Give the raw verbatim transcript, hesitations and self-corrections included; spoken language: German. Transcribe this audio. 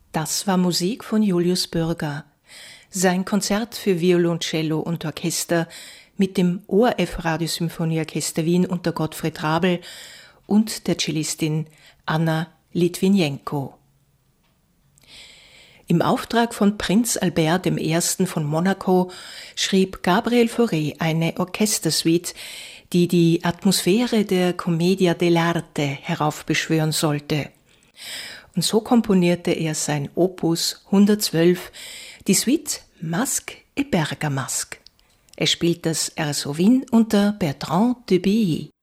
Das war Musik von Julius Bürger. Sein Konzert für Violoncello und Orchester mit dem O R F Radiosymphonieorchester Wien unter Gottfried Rabl und der Cellistin Anna Litwinenko. Im Auftrag von Prinz Albert der Erste. Von Monaco schrieb Gabriel Fauré eine Orchestersuite, die die Atmosphäre der Commedia dell'arte heraufbeschwören sollte. Und so komponierte er sein Opus hundertzwölf, die Suite Masque et Bergamasque. Er spielt das Erso Wien unter Bertrand de Billy.